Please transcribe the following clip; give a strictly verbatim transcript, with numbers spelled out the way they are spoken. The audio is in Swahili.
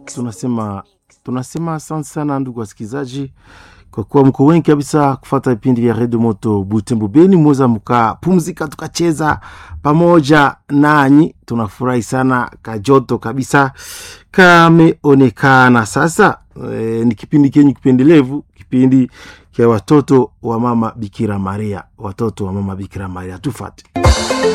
tunasema tunasema asante sana ndugu wasikilizaji kwa kuwa mko wengi kabisa kufuata vipindi vya Radio Moto Butembo Beni. Mweza mka pumzika tukacheza pamoja nanyi, tunafurahi sana. Kajoto kabisa kameonekana sasa. E, ni kipindi kenyu kipendelevu, kipindi kia watoto wa mama Bikira Maria, watoto wa mama Bikira Maria. Tufate.